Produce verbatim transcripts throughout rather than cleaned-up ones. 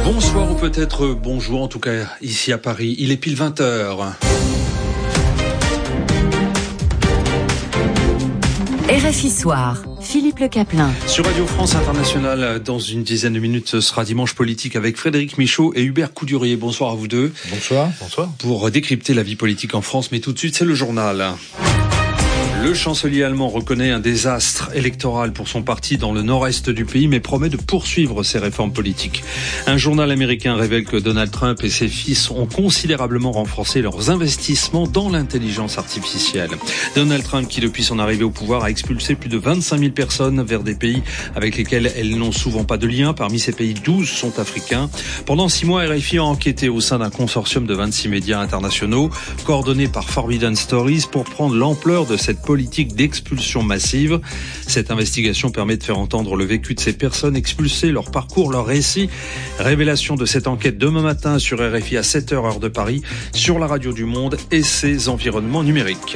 Bonsoir ou peut-être bonjour, en tout cas ici à Paris, il est pile vingt heures. R F I Soir, Philippe Le Caplin. Sur Radio France Internationale, dans une dizaine de minutes, ce sera Dimanche Politique avec Frédéric Michaud et Hubert Coudurier. Bonsoir à vous deux. Bonsoir. Bonsoir. Pour décrypter la vie politique en France, mais tout de suite, c'est le journal. Le chancelier allemand reconnaît un désastre électoral pour son parti dans le nord-est du pays, mais promet de poursuivre ses réformes politiques. Un journal américain révèle que Donald Trump et ses fils ont considérablement renforcé leurs investissements dans l'intelligence artificielle. Donald Trump, qui depuis son arrivée au pouvoir a expulsé plus de vingt-cinq mille personnes vers des pays avec lesquels elles n'ont souvent pas de lien. Parmi ces pays, douze sont africains. Pendant six mois, R F I a enquêté au sein d'un consortium de vingt-six médias internationaux, coordonné par Forbidden Stories, pour prendre l'ampleur de cette politique d'expulsion massive. Cette investigation permet de faire entendre le vécu de ces personnes expulsées, leur parcours, leur récit. Révélation de cette enquête demain matin sur R F I à sept heures heure de Paris, sur la radio du Monde et ses environnements numériques.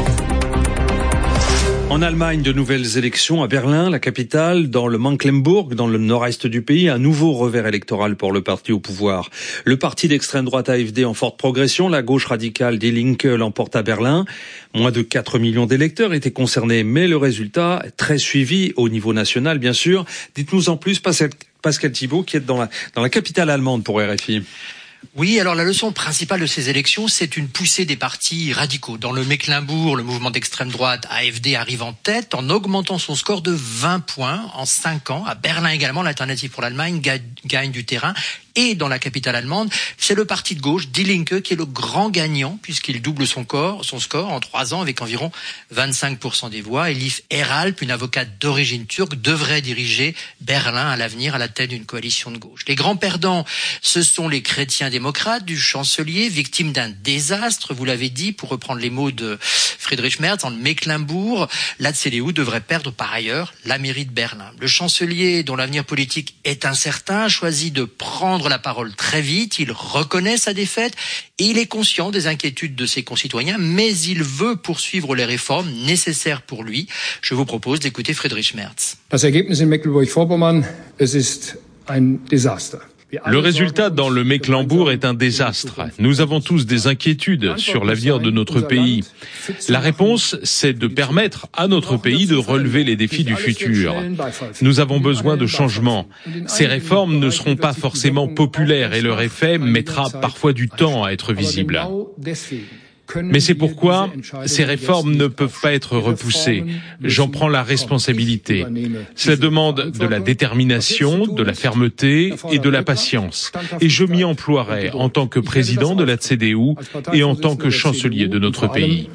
En Allemagne, de nouvelles élections à Berlin, la capitale, dans le Mecklembourg, dans le nord-est du pays, un nouveau revers électoral pour le parti au pouvoir. Le parti d'extrême droite A F D en forte progression, la gauche radicale Die Linke l'emporte à Berlin. Moins de quatre millions d'électeurs étaient concernés, mais le résultat est très suivi au niveau national, bien sûr. Dites-nous en plus, Pascal, Pascal Thibault, qui est dans la, dans la capitale allemande pour R F I. Oui, alors la leçon principale de ces élections, c'est une poussée des partis radicaux. Dans le Mecklembourg, le mouvement d'extrême droite A F D arrive en tête en augmentant son score de vingt points en cinq ans. À Berlin également, l'Alternative pour l'Allemagne gagne du terrain. Et dans la capitale allemande, c'est le parti de gauche, Die Linke, qui est le grand gagnant, puisqu'il double son, corps, son score en trois ans avec environ vingt-cinq pour cent des voix. Elif Eralp, une avocate d'origine turque, devrait diriger Berlin à l'avenir à la tête d'une coalition de gauche. Les grands perdants, ce sont les chrétiens démocrates du chancelier, victimes d'un désastre, vous l'avez dit, pour reprendre les mots de Friedrich Merz, dans le Mecklembourg. La C D U devrait perdre par ailleurs la mairie de Berlin. Le chancelier, dont l'avenir politique est incertain, choisit de prendre la parole très vite. Il reconnaît sa défaite et il est conscient des inquiétudes de ses concitoyens, mais il veut poursuivre les réformes nécessaires pour lui. Je vous propose d'écouter Friedrich Merz. Das Ergebnis in Mecklenburg-Vorpommern, es ist ein Desaster. Le résultat dans le Mecklembourg est un désastre. Nous avons tous des inquiétudes sur l'avenir de notre pays. La réponse, c'est de permettre à notre pays de relever les défis du futur. Nous avons besoin de changements. Ces réformes ne seront pas forcément populaires et leur effet mettra parfois du temps à être visible. Mais c'est pourquoi ces réformes ne peuvent pas être repoussées. J'en prends la responsabilité. Cela demande de la détermination, de la fermeté et de la patience. Et je m'y emploierai en tant que président de la C D U et en tant que chancelier de notre pays.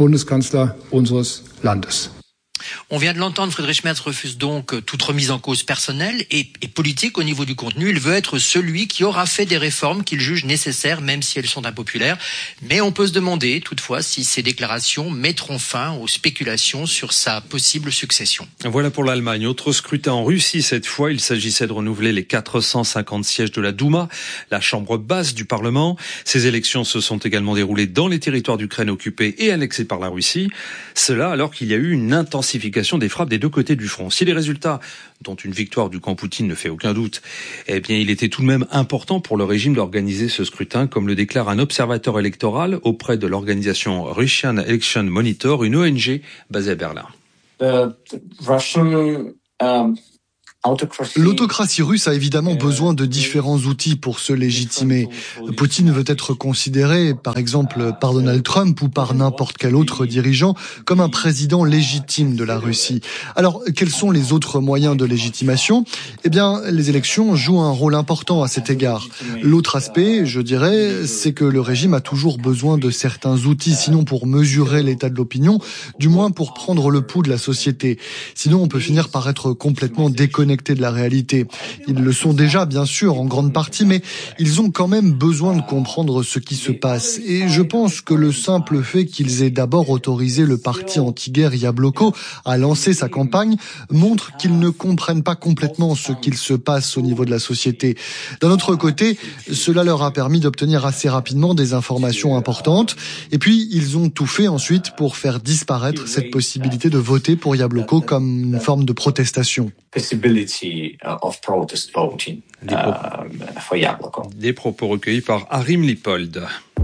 On vient de l'entendre, Friedrich Merz refuse donc toute remise en cause personnelle et, et politique au niveau du contenu. Il veut être celui qui aura fait des réformes qu'il juge nécessaires, même si elles sont impopulaires. Mais on peut se demander, toutefois, si ces déclarations mettront fin aux spéculations sur sa possible succession. Voilà pour l'Allemagne. Autre scrutin en Russie, cette fois, il s'agissait de renouveler les quatre cent cinquante sièges de la Douma, la chambre basse du Parlement. Ces élections se sont également déroulées dans les territoires d'Ukraine occupés et annexés par la Russie. Cela alors qu'il y a eu une intensification des frappes des deux côtés du front. Si les résultats, dont une victoire du camp Poutine ne fait aucun doute, eh bien, il était tout de même important pour le régime d'organiser ce scrutin, comme le déclare un observateur électoral auprès de l'organisation Russian Election Monitor, une O N G basée à Berlin. The Russian, um... L'autocratie russe a évidemment besoin de différents outils pour se légitimer. Poutine veut être considéré, par exemple, par Donald Trump ou par n'importe quel autre dirigeant, comme un président légitime de la Russie. Alors, quels sont les autres moyens de légitimation ? Eh bien, les élections jouent un rôle important à cet égard. L'autre aspect, je dirais, c'est que le régime a toujours besoin de certains outils, sinon pour mesurer l'état de l'opinion, du moins pour prendre le pouls de la société. Sinon, on peut finir par être complètement déconnecté de la réalité. Ils le sont déjà, bien sûr, en grande partie, mais ils ont quand même besoin de comprendre ce qui se passe. Et je pense que le simple fait qu'ils aient d'abord autorisé le parti anti-guerre Yabloko à lancer sa campagne montre qu'ils ne comprennent pas complètement ce qu'il se passe au niveau de la société. D'un autre côté, cela leur a permis d'obtenir assez rapidement des informations importantes. Et puis, ils ont tout fait ensuite pour faire disparaître cette possibilité de voter pour Yabloko comme une forme de protestation. possibility of protest voting um, for Yabloko. Des propos recueillis par Harim Lipold.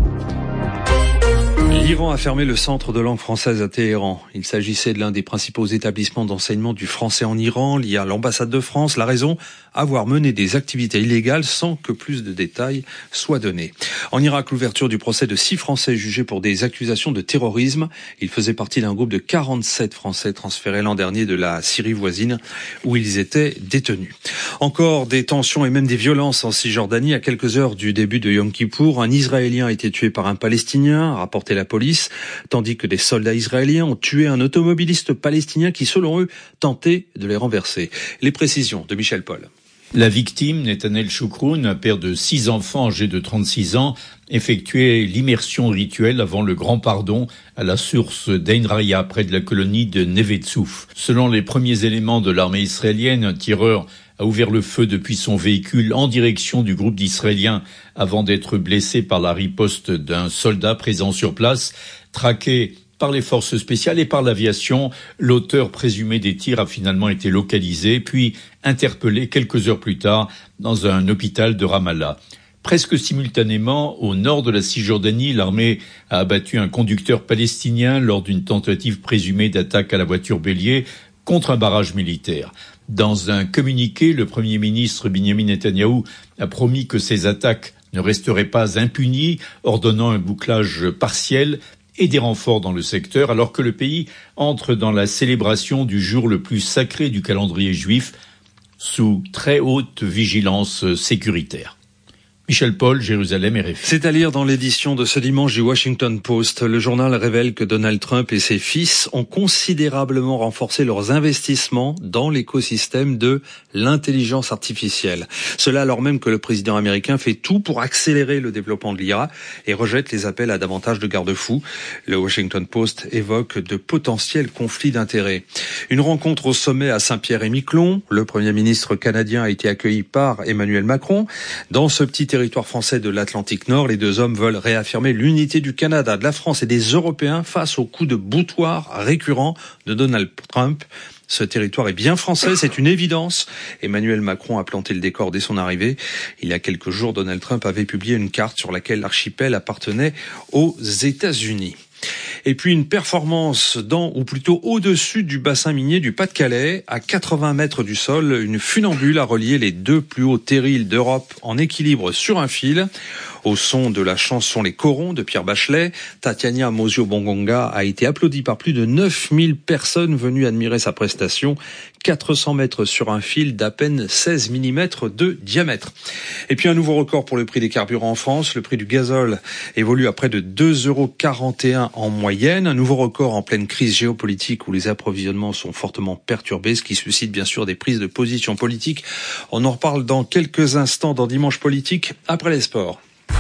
L'Iran a fermé le centre de langue française à Téhéran. Il s'agissait de l'un des principaux établissements d'enseignement du français en Iran, lié à l'ambassade de France. La raison, avoir mené des activités illégales sans que plus de détails soient donnés. En Irak, l'ouverture du procès de six Français jugés pour des accusations de terrorisme. Ils faisaient partie d'un groupe de quarante-sept Français transférés l'an dernier de la Syrie voisine où ils étaient détenus. Encore des tensions et même des violences en Cisjordanie. À quelques heures du début de Yom Kippour, un Israélien a été tué par un Palestinien, a rapporté la police, tandis que des soldats israéliens ont tué un automobiliste palestinien qui, selon eux, tentait de les renverser. Les précisions de Michel Paul. La victime, Netanel Choukroun, un père de six enfants âgé de trente-six ans, effectuait l'immersion rituelle avant le grand pardon à la source d'Ain Raya, près de la colonie de Neve Tzouf. Selon les premiers éléments de l'armée israélienne, un tireur a ouvert le feu depuis son véhicule en direction du groupe d'Israéliens avant d'être blessé par la riposte d'un soldat présent sur place. Traqué par les forces spéciales et par l'aviation, l'auteur présumé des tirs a finalement été localisé, puis interpellé quelques heures plus tard dans un hôpital de Ramallah. Presque simultanément, au nord de la Cisjordanie, l'armée a abattu un conducteur palestinien lors d'une tentative présumée d'attaque à la voiture bélier contre un barrage militaire. Dans un communiqué, le Premier ministre Benjamin Netanyahou a promis que ces attaques ne resteraient pas impunies, ordonnant un bouclage partiel et des renforts dans le secteur, alors que le pays entre dans la célébration du jour le plus sacré du calendrier juif sous très haute vigilance sécuritaire. Michel Paul, Jérusalem, R F I. C'est à lire dans l'édition de ce dimanche du Washington Post. Le journal révèle que Donald Trump et ses fils ont considérablement renforcé leurs investissements dans l'écosystème de l'intelligence artificielle. Cela alors même que le président américain fait tout pour accélérer le développement de l'I A et rejette les appels à davantage de garde-fous. Le Washington Post évoque de potentiels conflits d'intérêts. Une rencontre au sommet à Saint-Pierre-et-Miquelon. Le Premier ministre canadien a été accueilli par Emmanuel Macron. Dans ce petit territoire français de l'Atlantique Nord, les deux hommes veulent réaffirmer l'unité du Canada, de la France et des Européens face aux coups de boutoir récurrents de Donald Trump. Ce territoire est bien français, c'est une évidence. Emmanuel Macron a planté le décor dès son arrivée. Il y a quelques jours, Donald Trump avait publié une carte sur laquelle l'archipel appartenait aux États-Unis. Et puis une performance dans, ou plutôt au-dessus du bassin minier du Pas-de-Calais, à quatre-vingts mètres du sol, une funambule a relié les deux plus hauts terrils d'Europe en équilibre sur un fil. Au son de la chanson Les Corons de Pierre Bachelet, Tatiana Mosio-Bongonga a été applaudie par plus de neuf mille personnes venues admirer sa prestation. quatre cents mètres sur un fil d'à peine seize millimètres de diamètre. Et puis un nouveau record pour le prix des carburants en France. Le prix du gazole évolue à près de deux euros quarante et un en moyenne. Un nouveau record en pleine crise géopolitique où les approvisionnements sont fortement perturbés, ce qui suscite bien sûr des prises de position politiques. On en reparle dans quelques instants dans Dimanche Politique, après les sports.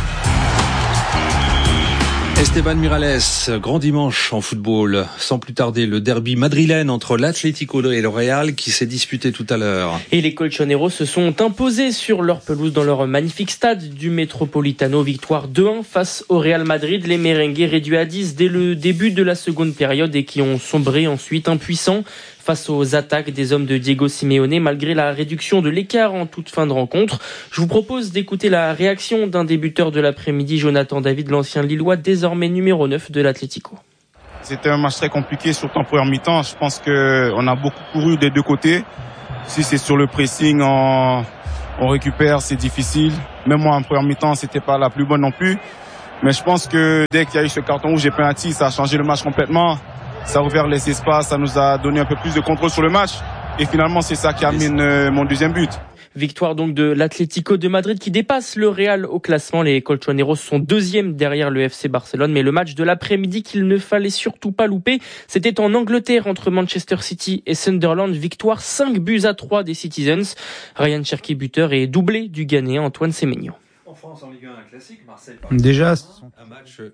Esteban Miralles, grand dimanche en football. Sans plus tarder, le derby madrilène entre l'Atlético et le Real qui s'est disputé tout à l'heure. Et les colchoneros se sont imposés sur leur pelouse dans leur magnifique stade du Metropolitano. Victoire deux un face au Real Madrid. Les merengues réduits à dix dès le début de la seconde période et qui ont sombré ensuite impuissants face aux attaques des hommes de Diego Simeone, malgré la réduction de l'écart en toute fin de rencontre. Je vous propose d'écouter la réaction d'un des buteurs de l'après-midi, Jonathan David, l'ancien Lillois, désormais numéro neuf de l'Atlético. C'était un match très compliqué, surtout en première mi-temps. Je pense qu'on a beaucoup couru des deux côtés. Si c'est sur le pressing, on, on récupère, c'est difficile. Même moi, en première mi-temps, c'était pas la plus bonne non plus. Mais je pense que dès qu'il y a eu ce carton rouge et penalty, ça a changé le match complètement. Ça a ouvert les espaces, ça nous a donné un peu plus de contrôle sur le match. Et finalement, c'est ça qui amène euh, mon deuxième but. Victoire donc de l'Atlético de Madrid qui dépasse le Real au classement. Les colchoneros sont deuxièmes derrière le F C Barcelone. Mais le match de l'après-midi qu'il ne fallait surtout pas louper, c'était en Angleterre entre Manchester City et Sunderland. Victoire cinq buts à trois des Citizens. Ryan Cherki buteur et doublé du Ghanéen Antoine Semenyo. En France, en Ligue un classique, Marseille. Déjà, un match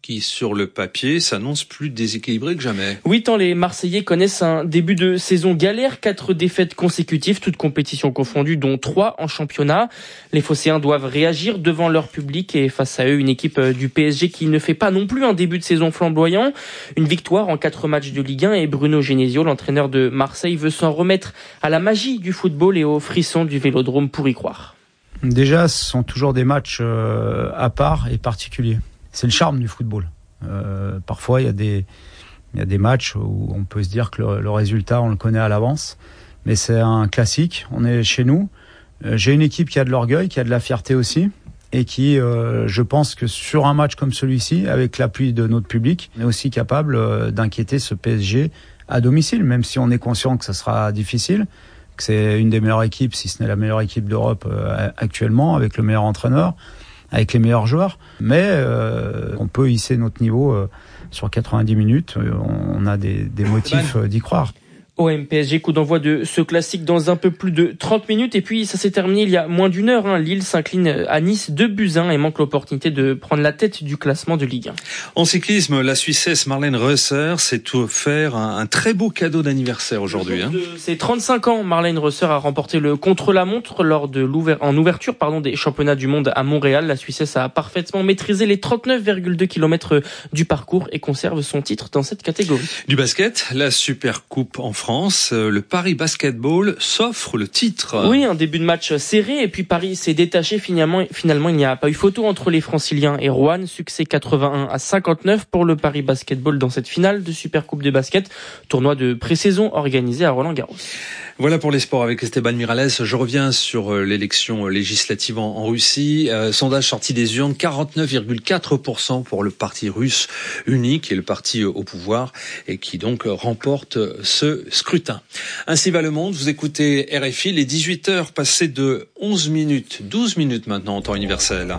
qui, sur le papier, s'annonce plus déséquilibré que jamais. Oui, tant les Marseillais connaissent un début de saison galère, quatre défaites consécutives, toutes compétitions confondues, dont trois en championnat. Les Phocéens doivent réagir devant leur public et face à eux, une équipe du P S G qui ne fait pas non plus un début de saison flamboyant. Une victoire en quatre matchs de Ligue un et Bruno Genesio, l'entraîneur de Marseille, veut s'en remettre à la magie du football et aux frissons du Vélodrome pour y croire. Déjà, ce sont toujours des matchs euh, à part et particuliers. C'est le charme du football. Euh, parfois, il y a des, il y a des matchs où on peut se dire que le, le résultat, on le connaît à l'avance. Mais c'est un classique. On est chez nous. Euh, j'ai une équipe qui a de l'orgueil, qui a de la fierté aussi. Et qui, euh, je pense que sur un match comme celui-ci, avec l'appui de notre public, on est aussi capable euh, d'inquiéter ce P S G à domicile, même si on est conscient que ça sera difficile, que c'est une des meilleures équipes, si ce n'est la meilleure équipe d'Europe euh, actuellement, avec le meilleur entraîneur, avec les meilleurs joueurs. Mais euh, on peut hisser notre niveau euh, sur quatre-vingt-dix minutes. Euh, on a des, des motifs euh, d'y croire. O M P S G, coup d'envoi de ce classique dans un peu plus de trente minutes. Et puis, ça s'est terminé il y a moins d'une heure. Hein. Lille s'incline à Nice deux buts à un et manque l'opportunité de prendre la tête du classement de Ligue un. En cyclisme, la Suissesse Marlène Reusser s'est offert un, un très beau cadeau d'anniversaire aujourd'hui. Hein. De ses trente-cinq ans, Marlène Reusser a remporté le contre-la-montre lors de l'ouver- en ouverture pardon, des championnats du monde à Montréal. La Suissesse a parfaitement maîtrisé les trente-neuf virgule deux kilomètres du parcours et conserve son titre dans cette catégorie. Du basket, la Super Coupe en France. France, le Paris Basketball s'offre le titre. Oui, un début de match serré et puis Paris s'est détaché. Finalement, finalement, il n'y a pas eu photo entre les Franciliens et Roanne. Succès quatre-vingt-un à cinquante-neuf pour le Paris Basketball dans cette finale de Super Coupe de basket, tournoi de pré-saison organisé à Roland-Garros. Voilà pour les sports avec Esteban Miralles. Je reviens sur l'élection législative en, en Russie. Euh, sondage sorti des urnes, quarante-neuf virgule quatre pour cent pour le parti russe uni, qui est le parti au pouvoir et qui donc remporte ce scrutin. Ainsi va le monde. Vous écoutez R F I, les dix-huit heures passées de onze minutes, douze minutes maintenant en temps universel.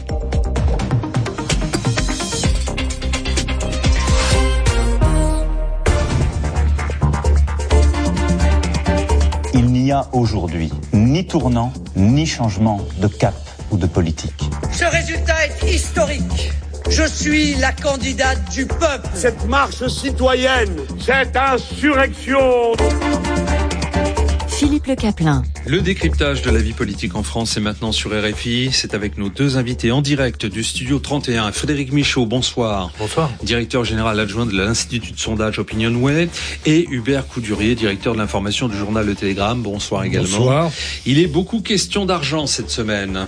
Il n'y a aujourd'hui ni tournant, ni changement de cap ou de politique. Ce résultat est historique. Je suis la candidate du peuple. Cette marche citoyenne, cette insurrection. Philippe Le Caplin. Le décryptage de la vie politique en France est maintenant sur R F I. C'est avec nos deux invités en direct du studio trente et un. Frédéric Michaud, bonsoir. Bonsoir. Directeur général adjoint de l'Institut de sondage Opinionway. Et Hubert Coudurier, directeur de l'information du journal Le Télégramme. Bonsoir également. Bonsoir. Il est beaucoup question d'argent cette semaine.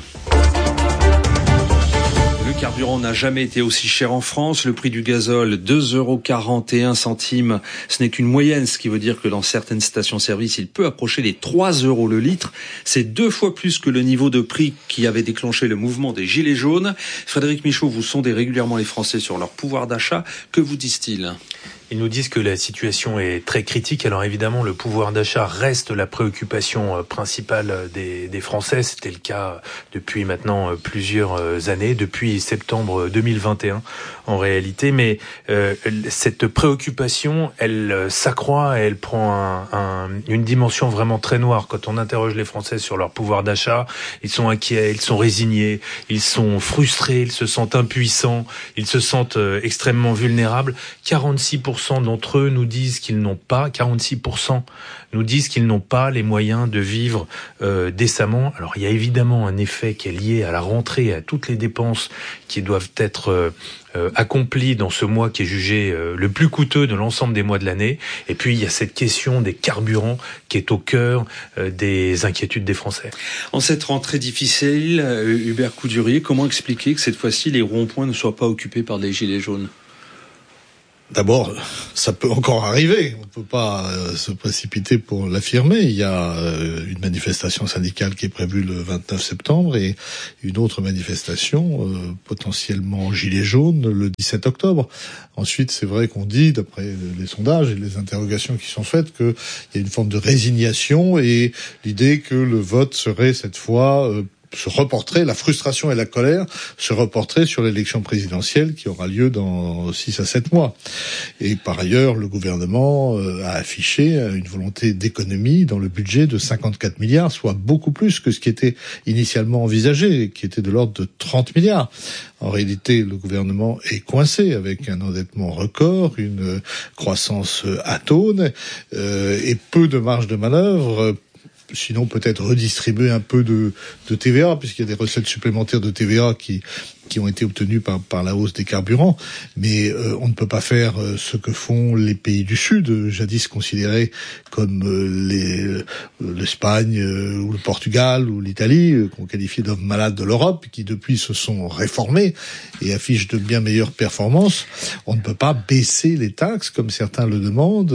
Le carburant n'a jamais été aussi cher en France. Le prix du gazole, deux euros quarante et un centimes. Ce n'est qu'une moyenne, ce qui veut dire que dans certaines stations-service, il peut approcher les trois euros le litre. C'est deux fois plus que le niveau de prix qui avait déclenché le mouvement des Gilets jaunes. Frédéric Michaud, vous sondez régulièrement les Français sur leur pouvoir d'achat. Que vous disent-ils ? Ils nous disent que la situation est très critique. Alors évidemment, le pouvoir d'achat reste la préoccupation principale des, des Français. C'était le cas depuis maintenant plusieurs années, depuis septembre deux mille vingt et un en réalité. Mais euh, cette préoccupation, elle s'accroît et elle prend un, un, une dimension vraiment très noire. Quand on interroge les Français sur leur pouvoir d'achat, ils sont inquiets, ils sont résignés, ils sont frustrés, ils se sentent impuissants, ils se sentent extrêmement vulnérables. quarante-six pour cent d'entre eux nous disent qu'ils n'ont pas, quarante-six pour cent nous disent qu'ils n'ont pas les moyens de vivre euh, décemment. Alors il y a évidemment un effet qui est lié à la rentrée, à toutes les dépenses qui doivent être euh, euh, accomplies dans ce mois qui est jugé euh, le plus coûteux de l'ensemble des mois de l'année. Et puis il y a cette question des carburants qui est au cœur euh, des inquiétudes des Français. En cette rentrée difficile, euh, Hubert Coudurier, comment expliquer que cette fois-ci les ronds-points ne soient pas occupés par des gilets jaunes ? D'abord, ça peut encore arriver. On ne peut pas euh, se précipiter pour l'affirmer. Il y a euh, une manifestation syndicale qui est prévue le vingt-neuf septembre et une autre manifestation, euh, potentiellement gilet jaune, le dix-sept octobre. Ensuite, c'est vrai qu'on dit, d'après les sondages et les interrogations qui sont faites, qu'il y a une forme de résignation et l'idée que le vote serait cette fois euh, se reporterait, la frustration et la colère se reporteraient sur l'élection présidentielle qui aura lieu dans six à sept mois. Et par ailleurs, le gouvernement a affiché une volonté d'économie dans le budget de cinquante-quatre milliards, soit beaucoup plus que ce qui était initialement envisagé, qui était de l'ordre de trente milliards. En réalité, le gouvernement est coincé avec un endettement record, une croissance atone euh, et peu de marge de manœuvre. Sinon, peut-être redistribuer un peu de, de T V A, puisqu'il y a des recettes supplémentaires de T V A qui qui ont été obtenues par, par la hausse des carburants. Mais euh, on ne peut pas faire euh, ce que font les pays du Sud, jadis considérés comme euh, les, l'Espagne euh, ou le Portugal ou l'Italie, euh, qu'on qualifiait d'hommes malades de l'Europe, qui depuis se sont réformés et affichent de bien meilleures performances. On ne peut pas baisser les taxes comme certains le demandent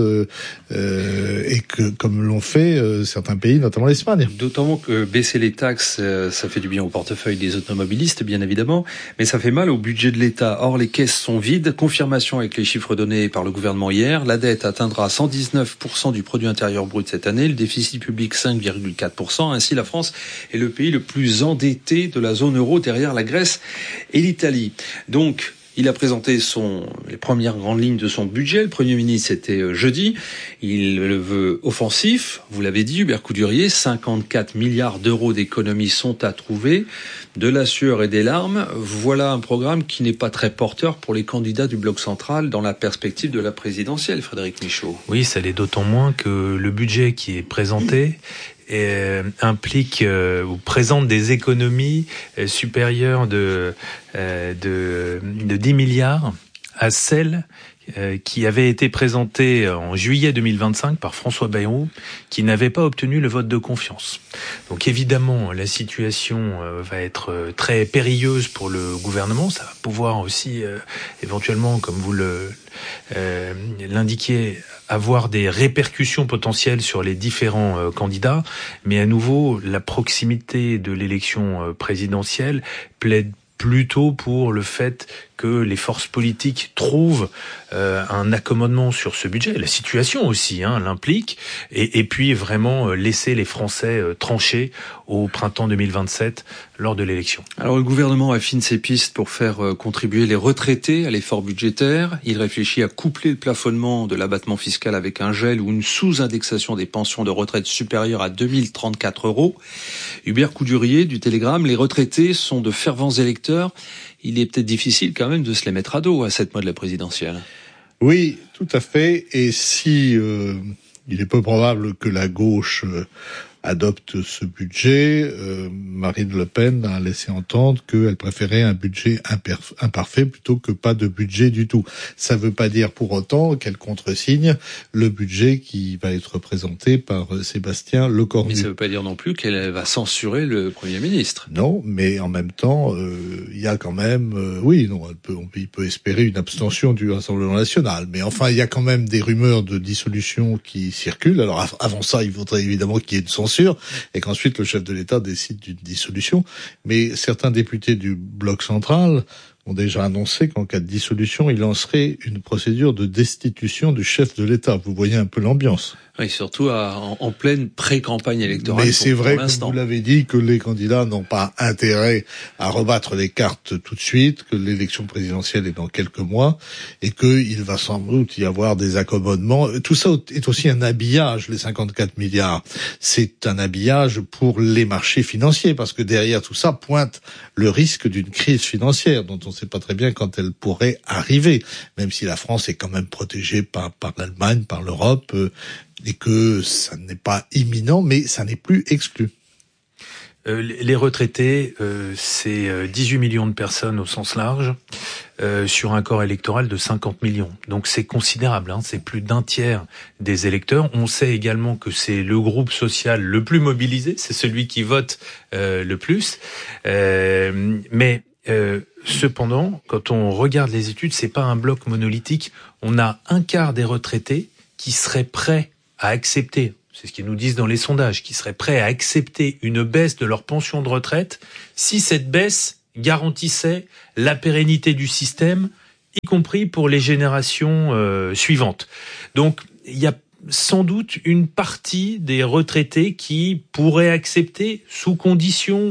euh, et que comme l'ont fait euh, certains pays, notamment l'Espagne. D'autant que baisser les taxes, euh, ça fait du bien au portefeuille des automobilistes, bien évidemment, mais ça fait mal au budget de l'État. Or, les caisses sont vides. Confirmation avec les chiffres donnés par le gouvernement hier. La dette atteindra cent dix-neuf pour cent du produit intérieur brut cette année. Le déficit public, cinq virgule quatre pour cent. Ainsi, la France est le pays le plus endetté de la zone euro derrière la Grèce et l'Italie. Donc, il a présenté son, les premières grandes lignes de son budget. Le Premier ministre, c'était jeudi. Il le veut offensif. Vous l'avez dit, Hubert Coudurier, cinquante-quatre milliards d'euros d'économies sont à trouver. De la sueur et des larmes. Voilà un programme qui n'est pas très porteur pour les candidats du bloc central dans la perspective de la présidentielle, Frédéric Michaud. Oui, ça l'est d'autant moins que le budget qui est présenté Euh, implique euh, ou présente des économies euh, supérieures de, euh, de, de dix milliards à celles euh, qui avaient été présentées en juillet deux mille vingt-cinq par François Bayrou, qui n'avait pas obtenu le vote de confiance. Donc évidemment, la situation euh, va être euh, très périlleuse pour le gouvernement. Ça va pouvoir aussi euh, éventuellement, comme vous le euh, l'indiquiez, avoir des répercussions potentielles sur les différents euh, candidats, mais à nouveau, la proximité de l'élection euh, présidentielle plaide plutôt pour le fait que les forces politiques trouvent euh, un accommodement sur ce budget. La situation aussi hein, l'implique, et, et puis vraiment euh, laisser les Français euh, trancher au printemps deux mille vingt-sept lors de l'élection. Alors le gouvernement affine ses pistes pour faire euh, contribuer les retraités à l'effort budgétaire. Il réfléchit à coupler le plafonnement de l'abattement fiscal avec un gel ou une sous-indexation des pensions de retraite supérieures à deux mille trente-quatre euros. Hubert Coudurier du Télégramme, les retraités sont de fervents électeurs. Il est peut-être difficile quand même de se les mettre à dos à sept mois de la présidentielle. Oui, tout à fait. Et si euh, il est peu probable que la gauche euh, adopte ce budget, euh, Marine Le Pen a laissé entendre qu'elle préférait un budget imperf- imparfait plutôt que pas de budget du tout. Ça ne veut pas dire pour autant qu'elle contresigne le budget qui va être présenté par euh, Sébastien Lecornu. Mais ça ne veut pas dire non plus qu'elle va censurer le Premier ministre. Non, mais en même temps, il euh, y a quand même, euh, oui, non, elle peut, on peut, il peut espérer une abstention du Rassemblement national. Mais enfin, il y a quand même des rumeurs de dissolution qui circulent. Alors avant ça, il faudrait évidemment qu'il y ait une censure et qu'ensuite le chef de l'État décide d'une dissolution. Mais certains députés du bloc central ont déjà annoncé qu'en cas de dissolution, ils lanceraient une procédure de destitution du chef de l'État. Vous voyez un peu l'ambiance. Oui, surtout à, en, en pleine pré-campagne électorale. Mais c'est pour, vrai, pour comme vous l'avez dit, que les candidats n'ont pas intérêt à rebattre les cartes tout de suite, que l'élection présidentielle est dans quelques mois, et qu'il va sans doute y avoir des accommodements. Tout ça est aussi un habillage, les cinquante-quatre milliards. C'est un habillage pour les marchés financiers, parce que derrière tout ça pointe le risque d'une crise financière, dont on ne sait pas très bien quand elle pourrait arriver, même si la France est quand même protégée par, par l'Allemagne, par l'Europe, euh, et que ça n'est pas imminent, mais ça n'est plus exclu. Euh, les retraités, euh, c'est dix-huit millions de personnes au sens large, euh, sur un corps électoral de cinquante millions. Donc c'est considérable, hein, c'est plus d'un tiers des électeurs. On sait également que c'est le groupe social le plus mobilisé, c'est celui qui vote euh, le plus. Euh, mais euh, cependant, quand on regarde les études, c'est pas un bloc monolithique. On a un quart des retraités qui seraient prêts à accepter, c'est ce qu'ils nous disent dans les sondages, qui seraient prêts à accepter une baisse de leur pension de retraite si cette baisse garantissait la pérennité du système, y compris pour les générations euh, suivantes. Donc, il y a sans doute une partie des retraités qui pourraient accepter, sous condition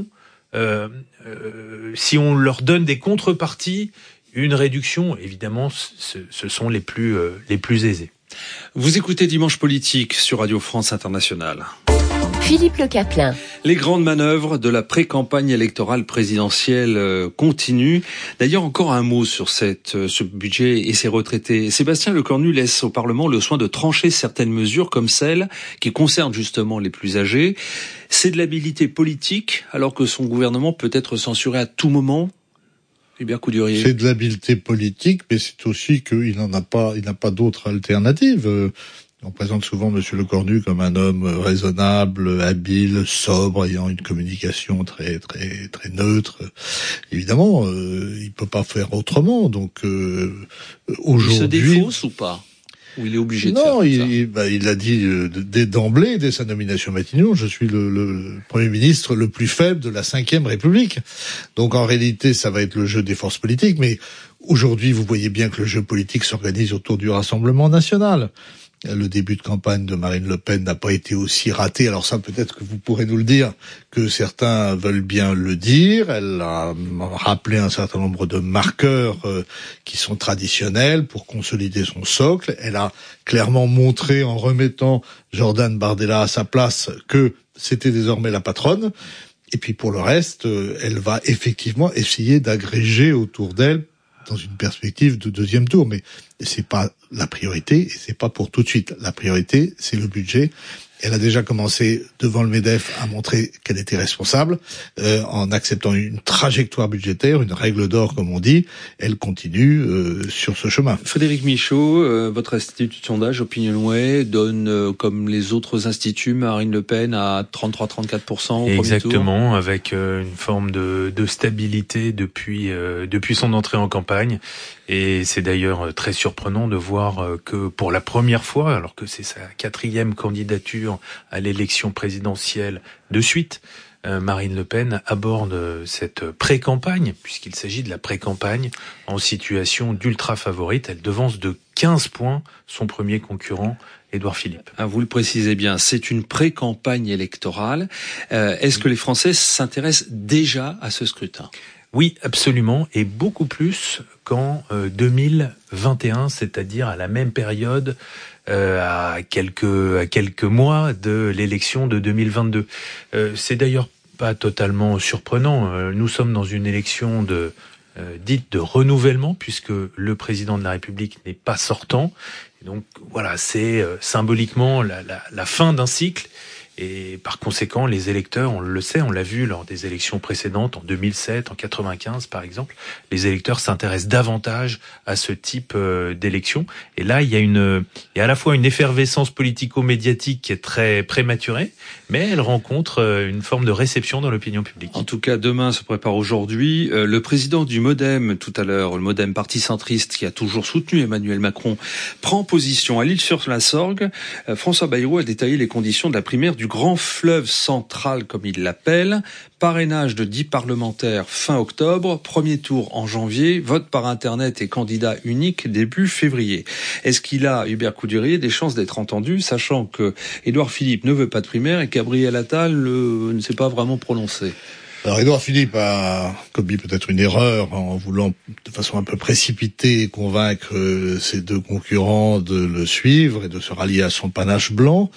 euh, euh, si on leur donne des contreparties, une réduction, évidemment, ce, ce sont les plus, euh, les plus aisés. Vous écoutez Dimanche Politique sur Radio France Internationale. Philippe Le Caplin. Les grandes manœuvres de la pré-campagne électorale présidentielle euh, continuent. D'ailleurs, encore un mot sur cette, euh, ce budget et ses retraités. Sébastien Lecornu laisse au Parlement le soin de trancher certaines mesures comme celles qui concernent justement les plus âgés. C'est de l'habilité politique alors que son gouvernement peut être censuré à tout moment. Hubert Coudurier. C'est de l'habileté politique, mais c'est aussi qu'il n'en a pas, il n'a pas d'autre alternative. Euh, on présente souvent Monsieur Lecornu comme un homme raisonnable, habile, sobre, ayant une communication très, très, très neutre. Évidemment, euh, il peut pas faire autrement. Donc euh, aujourd'hui, il se défausse ou pas? Ou il est obligé de non, faire comme il, ça. il, bah, il a dit euh, dès d'emblée, dès sa nomination Matignon, je suis le, le, le Premier ministre le plus faible de la cinquième République. Donc en réalité, ça va être le jeu des forces politiques. Mais aujourd'hui, vous voyez bien que le jeu politique s'organise autour du Rassemblement national. Le début de campagne de Marine Le Pen n'a pas été aussi raté. Alors ça, peut-être que vous pourrez nous le dire, que certains veulent bien le dire. Elle a rappelé un certain nombre de marqueurs euh, qui sont traditionnels pour consolider son socle. Elle a clairement montré, en remettant Jordan Bardella à sa place, que c'était désormais la patronne. Et puis pour le reste, euh, elle va effectivement essayer d'agréger autour d'elle dans une perspective de deuxième tour. Mais c'est pas la priorité, et c'est pas pour tout de suite. La priorité, c'est le budget. Elle a déjà commencé devant le MEDEF à montrer qu'elle était responsable euh, en acceptant une trajectoire budgétaire, une règle d'or comme on dit. Elle continue euh, sur ce chemin. Frédéric Michaud, euh, votre institut de sondage Opinionway donne euh, comme les autres instituts Marine Le Pen à trente-trois à trente-quatre pour cent au premier tour. Exactement, avec euh, une forme de, de stabilité depuis euh, depuis son entrée en campagne. Et c'est d'ailleurs très surprenant de voir que pour la première fois, alors que c'est sa quatrième candidature à l'élection présidentielle de suite, euh, Marine Le Pen aborde cette pré-campagne, puisqu'il s'agit de la pré-campagne, en situation d'ultra favorite. Elle devance de quinze points son premier concurrent, Édouard Philippe. Ah, vous le précisez bien, c'est une pré-campagne électorale. Euh, est-ce que les Français s'intéressent déjà à ce scrutin ? Oui, absolument, et beaucoup plus qu'en euh, deux mille vingt et un, c'est-à-dire à la même période, euh, à quelques à quelques mois de l'élection de deux mille vingt-deux. Euh, c'est d'ailleurs pas totalement surprenant. Euh, nous sommes dans une élection de euh, dite de renouvellement, puisque le président de la République n'est pas sortant. Et donc voilà, c'est euh, symboliquement la, la, la fin d'un cycle. Et par conséquent, les électeurs, on le sait, on l'a vu lors des élections précédentes, en deux mille sept, en quatre-vingt-quinze par exemple, les électeurs s'intéressent davantage à ce type euh, d'élection. Et là, il y a une, il y a à la fois une effervescence politico-médiatique qui est très prématurée, mais elle rencontre euh, une forme de réception dans l'opinion publique. En tout cas, demain se prépare aujourd'hui. Euh, le président du MoDem, tout à l'heure, le MoDem parti centriste qui a toujours soutenu Emmanuel Macron, prend position à l'Île-sur-la-Sorgue. Euh, François Bayrou a détaillé les conditions de la primaire du grand fleuve central, comme il l'appelle. Parrainage de dix parlementaires fin octobre, premier tour en janvier, vote par Internet et candidat unique début février. Est-ce qu'il a, Hubert Coudurier, des chances d'être entendu, sachant que Édouard Philippe ne veut pas de primaire et Gabriel Attal euh, ne s'est pas vraiment prononcé? Alors Édouard Philippe a commis peut-être une erreur en voulant de façon un peu précipitée convaincre ses deux concurrents de le suivre et de se rallier à son panache blanc.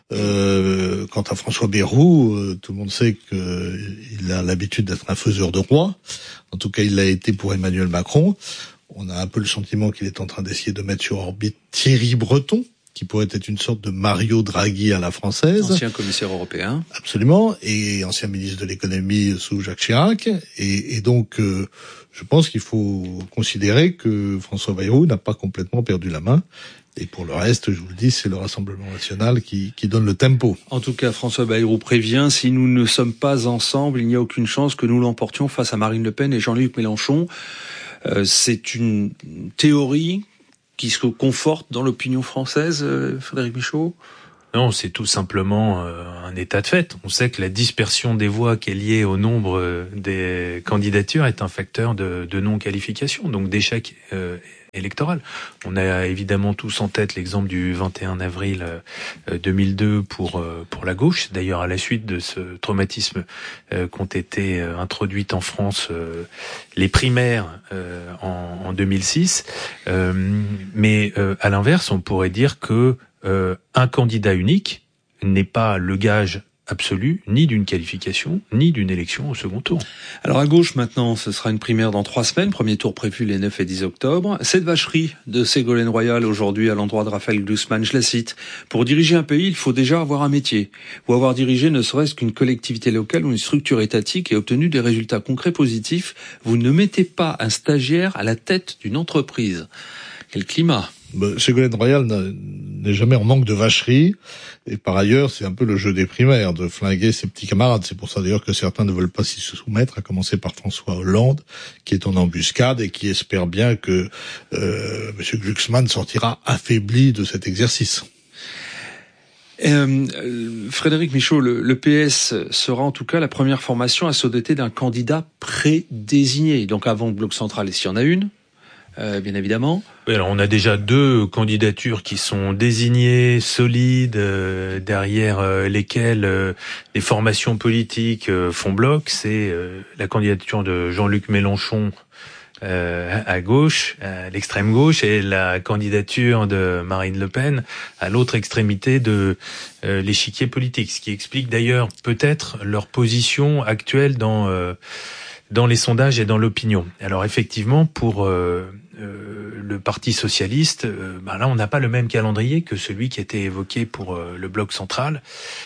Euh, quant à François Bayrou, euh, tout le monde sait qu'il a l'habitude d'être un faiseur de roi. En tout cas, il l'a été pour Emmanuel Macron. On a un peu le sentiment qu'il est en train d'essayer de mettre sur orbite Thierry Breton, qui pourrait être une sorte de Mario Draghi à la française. Ancien commissaire européen. Absolument, et ancien ministre de l'économie sous Jacques Chirac. Et, et donc, euh, je pense qu'il faut considérer que François Bayrou n'a pas complètement perdu la main. Et pour le reste, je vous le dis, c'est le Rassemblement national qui, qui donne le tempo. En tout cas, François Bayrou prévient, si nous ne sommes pas ensemble, il n'y a aucune chance que nous l'emportions face à Marine Le Pen et Jean-Luc Mélenchon. Euh, c'est une théorie qui se conforte dans l'opinion française, euh, Frédéric Michaud? Non, c'est tout simplement euh, un état de fait. On sait que la dispersion des voix qui est liée au nombre euh, des candidatures est un facteur de, de non-qualification, donc d'échec euh, électoral. On a évidemment tous en tête l'exemple du vingt et un avril euh, deux mille deux pour euh, pour la gauche. D'ailleurs, à la suite de ce traumatisme euh, qu'ont été euh, introduites en France euh, les primaires euh, en, en deux mille six. Euh, mais euh, à l'inverse, on pourrait dire que Euh, un candidat unique n'est pas le gage absolu ni d'une qualification, ni d'une élection au second tour. Alors à gauche maintenant, ce sera une primaire dans trois semaines, premier tour prévu les neuf et dix octobre. Cette vacherie de Ségolène Royal aujourd'hui à l'endroit de Raphaël Glucksmann, je la cite. Pour diriger un pays, il faut déjà avoir un métier, ou avoir dirigé ne serait-ce qu'une collectivité locale ou une structure étatique et obtenu des résultats concrets positifs. Vous ne mettez pas un stagiaire à la tête d'une entreprise. Quel climat! Ben, Ségolène Royal n'est jamais en manque de vacherie, et par ailleurs, c'est un peu le jeu des primaires, de flinguer ses petits camarades. C'est pour ça d'ailleurs que certains ne veulent pas s'y soumettre, à commencer par François Hollande, qui est en embuscade et qui espère bien que euh, M. Glucksmann sortira affaibli de cet exercice. Euh, Frédéric Michaud, le, le P S sera en tout cas la première formation à se doter d'un candidat prédésigné. Donc avant le bloc central, et s'il y en a une, euh, bien évidemment. Oui, alors on a déjà deux candidatures qui sont désignées, solides, euh, derrière euh, lesquelles euh, les formations politiques euh, font bloc. C'est euh, la candidature de Jean-Luc Mélenchon euh, à gauche, à l'extrême gauche, et la candidature de Marine Le Pen à l'autre extrémité de euh, l'échiquier politique. Ce qui explique d'ailleurs peut-être leur position actuelle dans euh, dans les sondages et dans l'opinion. Alors effectivement, pour euh, euh, le Parti socialiste, euh, ben là on n'a pas le même calendrier que celui qui a été évoqué pour euh, le bloc central.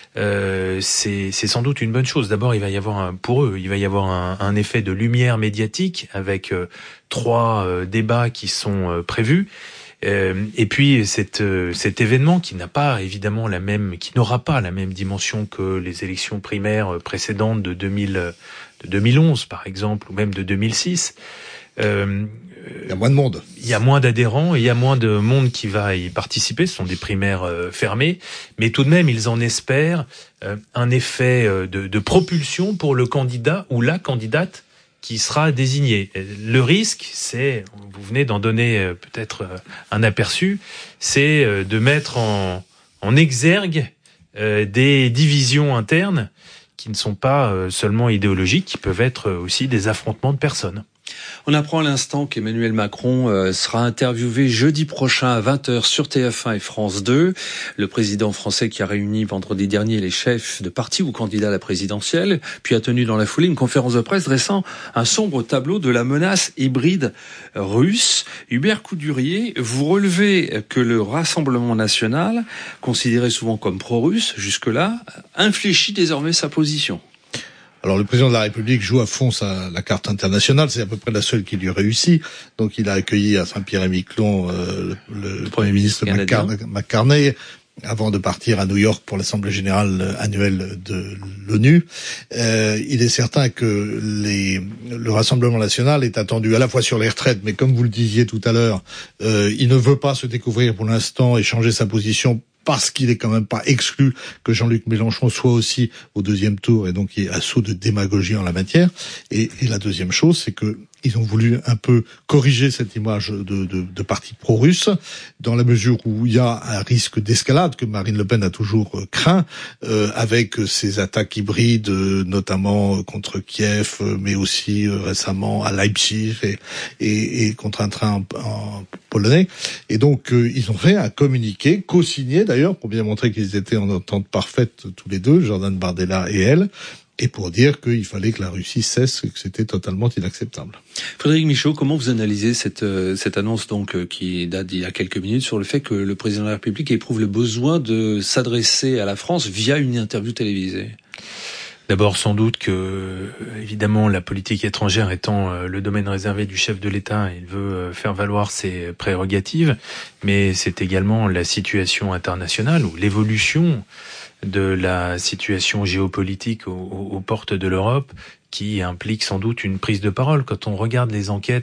Euh, c'est, c'est sans doute une bonne chose. D'abord, il va y avoir un, pour eux, il va y avoir un, un effet de lumière médiatique avec euh, trois euh, débats qui sont euh, prévus. Euh, et puis cet, euh, cet événement qui n'a pas évidemment la même, qui n'aura pas la même dimension que les élections primaires précédentes de deux mille, de deux mille onze par exemple, ou même de deux mille six. Euh, il y a moins de monde. Il y a moins d'adhérents, et il y a moins de monde qui va y participer. Ce sont des primaires euh, fermées, mais tout de même, ils en espèrent euh, un effet euh, de, de propulsion pour le candidat ou la candidate qui sera désigné. Le risque, c'est, vous venez d'en donner euh, peut-être euh, un aperçu, c'est euh, de mettre en, en exergue euh, des divisions internes qui ne sont pas euh, seulement idéologiques, qui peuvent être aussi des affrontements de personnes. On apprend à l'instant qu'Emmanuel Macron euh, sera interviewé jeudi prochain à vingt heures sur T F un et France deux. Le président français qui a réuni vendredi dernier les chefs de partis ou candidats à la présidentielle, puis a tenu dans la foulée une conférence de presse dressant un sombre tableau de la menace hybride russe. Hubert Coudurier, vous relevez que le Rassemblement national, considéré souvent comme pro-russe jusque-là, infléchit désormais sa position. Alors le président de la République joue à fond sa, la carte internationale, c'est à peu près la seule qui lui réussit. Donc il a accueilli à Saint-Pierre-et-Miquelon euh, le, le Premier ministre McCartney avant de partir à New York pour l'Assemblée générale annuelle de l'ONU. Euh, il est certain que les, le Rassemblement national est attendu à la fois sur les retraites, mais comme vous le disiez tout à l'heure, euh, il ne veut pas se découvrir pour l'instant et changer sa position, parce qu'il est quand même pas exclu que Jean-Luc Mélenchon soit aussi au deuxième tour, et donc il est à saut de démagogie en la matière. Et, et la deuxième chose, c'est que ils ont voulu un peu corriger cette image de, de, de parti pro-russe, dans la mesure où il y a un risque d'escalade que Marine Le Pen a toujours euh, craint, euh, avec ces attaques hybrides, euh, notamment contre Kiev, euh, mais aussi euh, récemment à Leipzig et, et, et contre un train en, en polonais. Et donc euh, ils ont fait un communiqué, co-signé d'ailleurs, pour bien montrer qu'ils étaient en entente parfaite tous les deux, Jordan Bardella et elle, et pour dire qu'il fallait que la Russie cesse, que c'était totalement inacceptable. Frédéric Michaud, comment vous analysez cette, euh, cette annonce donc euh, qui date d'il y a quelques minutes sur le fait que le président de la République éprouve le besoin de s'adresser à la France via une interview télévisée ? D'abord, sans doute que, évidemment, la politique étrangère étant euh, le domaine réservé du chef de l'État, il veut euh, faire valoir ses prérogatives, mais c'est également la situation internationale ou l'évolution de la situation géopolitique aux, aux portes de l'Europe qui implique sans doute une prise de parole. Quand on regarde les enquêtes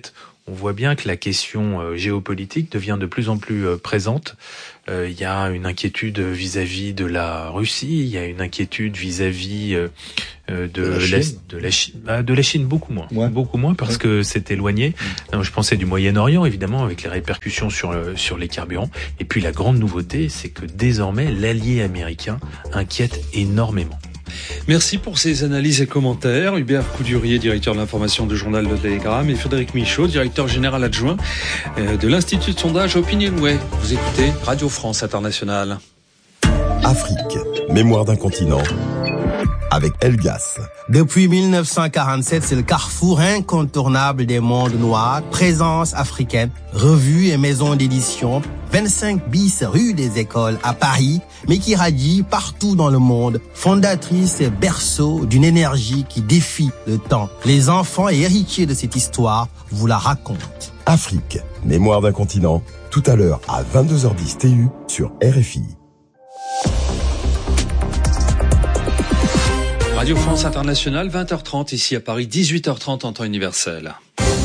on voit bien que la question euh, géopolitique devient de plus en plus euh, présente. Euh, il y a une inquiétude vis-à-vis de la Russie, il y a une inquiétude vis-à-vis euh, de, de la Chine, de la Chine, bah, de la Chine beaucoup moins, ouais. beaucoup moins parce ouais. que c'est éloigné. Mmh. Je pensais du Moyen-Orient évidemment avec les répercussions sur le, sur les carburants. Et puis la grande nouveauté, c'est que désormais l'allié américain inquiète énormément. Merci pour ces analyses et commentaires. Hubert Coudurier, directeur de l'information du journal Le Télégramme, et Frédéric Michaud, directeur général adjoint de l'Institut de sondage Opinionway. Vous écoutez Radio France Internationale. Afrique, mémoire d'un continent, avec Elgas. Depuis mille neuf cent quarante-sept, c'est le carrefour incontournable des mondes noirs. Présence africaine, revues et maisons d'édition. vingt-cinq bis rue des Écoles à Paris, mais qui radie partout dans le monde. Fondatrice et berceau d'une énergie qui défie le temps. Les enfants et héritiers de cette histoire vous la racontent. Afrique, mémoire d'un continent. Tout à l'heure à vingt-deux heures dix T U sur R F I. Radio France Internationale, vingt heures trente ici à Paris, dix-huit heures trente en temps universel.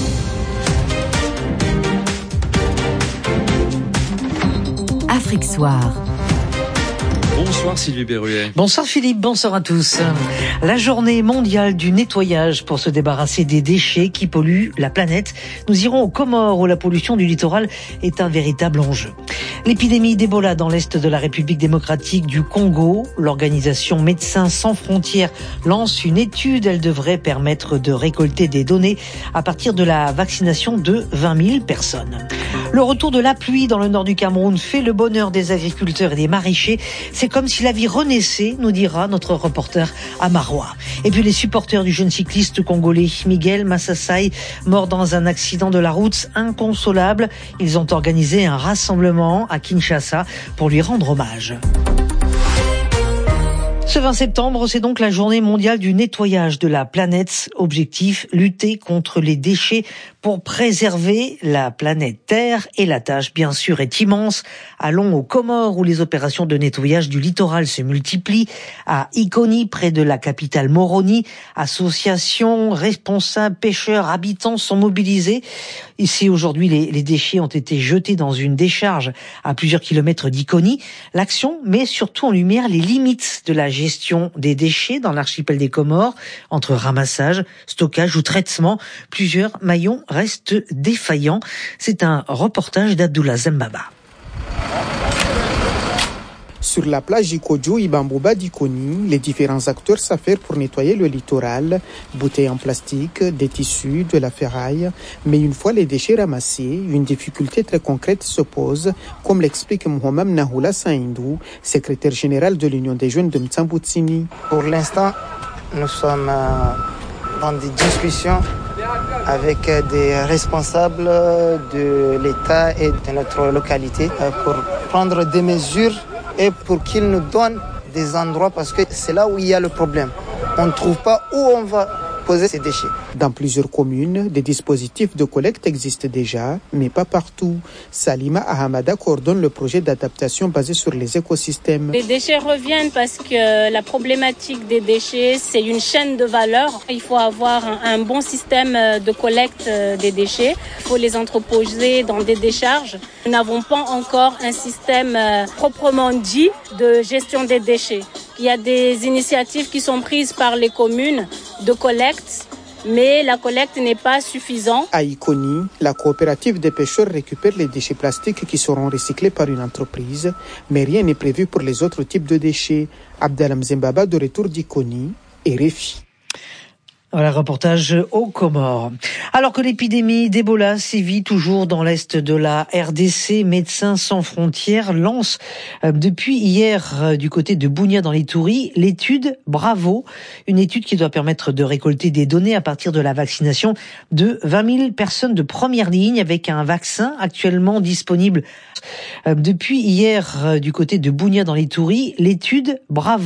Afrique Soir. Bonsoir Sylvie Berruet. Bonsoir Philippe, bonsoir à tous. La journée mondiale du nettoyage pour se débarrasser des déchets qui polluent la planète. Nous irons aux Comores où la pollution du littoral est un véritable enjeu. L'épidémie d'Ebola dans l'est de la République démocratique du Congo. L'organisation Médecins sans frontières lance une étude. Elle devrait permettre de récolter des données à partir de la vaccination de vingt mille personnes. Le retour de la pluie dans le nord du Cameroun fait le bonheur des agriculteurs et des maraîchers. C'est comme si la vie renaissait, nous dira notre reporter à Maroua. Et puis les supporters du jeune cycliste congolais Miguel Massassai, mort dans un accident de la route inconsolable. Ils ont organisé un rassemblement à Kinshasa pour lui rendre hommage. Ce vingt septembre, c'est donc la journée mondiale du nettoyage de la planète. Objectif, lutter contre les déchets pour préserver la planète Terre. Et la tâche, bien sûr, est immense. Allons aux Comores où les opérations de nettoyage du littoral se multiplient. À Ikoni, près de la capitale Moroni, associations, responsables, pêcheurs, habitants sont mobilisés. Ici, aujourd'hui, les, les déchets ont été jetés dans une décharge à plusieurs kilomètres d'Ikoni. L'action met surtout en lumière les limites de la gestion des déchets dans l'archipel des Comores. Entre ramassage, stockage ou traitement, plusieurs maillons restent défaillants. C'est un reportage d'Abdoulaye Zembaba. Sur la plage Ikojo Ibambouba d'Ikoni, les différents acteurs s'affairent pour nettoyer le littoral, bouteilles en plastique, des tissus, de la ferraille. Mais une fois les déchets ramassés, une difficulté très concrète se pose, comme l'explique Mohamed Nahoula Saïndou, secrétaire général de l'Union des jeunes de Mtsamboutsini. Pour l'instant, nous sommes dans des discussions avec des responsables de l'État et de notre localité pour prendre des mesures et pour qu'ils nous donnent des endroits parce que c'est là où il y a le problème. On ne trouve pas où on va poser ces déchets. Dans plusieurs communes, des dispositifs de collecte existent déjà, mais pas partout. Salima Ahamada coordonne le projet d'adaptation basé sur les écosystèmes. Les déchets reviennent parce que la problématique des déchets, c'est une chaîne de valeur. Il faut avoir un, un bon système de collecte des déchets. Il faut les entreposer dans des décharges. Nous n'avons pas encore un système proprement dit de gestion des déchets. Il y a des initiatives qui sont prises par les communes de collecte, mais la collecte n'est pas suffisante. À Ikoni, la coopérative des pêcheurs récupère les déchets plastiques qui seront recyclés par une entreprise, mais rien n'est prévu pour les autres types de déchets. Abdalam Zembaba de retour d'Ikoni et R F I. Voilà, reportage aux Comores. Alors que l'épidémie d'Ebola sévit toujours dans l'est de la R D C, Médecins sans frontières lance euh, depuis hier euh, du côté de Bunia dans les Touris l'étude Bravo, une étude qui doit permettre de récolter des données à partir de la vaccination de vingt mille personnes de première ligne avec un vaccin actuellement disponible. Euh, depuis hier euh, du côté de Bunia dans les Touris, l'étude Bravo